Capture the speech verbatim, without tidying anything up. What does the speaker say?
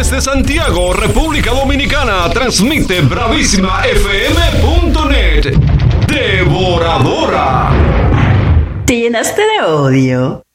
Desde Santiago, República Dominicana, transmite bravísima f m punto net. Devoradora. Te llenaste de odio.